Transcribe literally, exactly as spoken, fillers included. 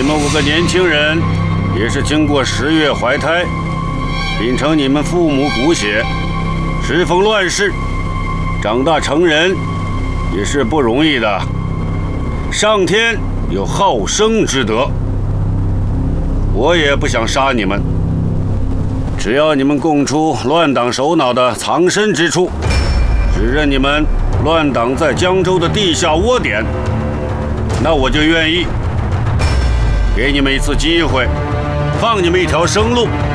你们五个年轻人也是经过十月怀胎，秉承你们父母骨血，时逢乱世，长大成人也是不容易的。上天有好生之德，我也不想杀你们，只要你们供出乱党首脑的藏身之处，指认你们乱党在江州的地下窝点，那我就愿意给你们一次机会，放你们一条生路。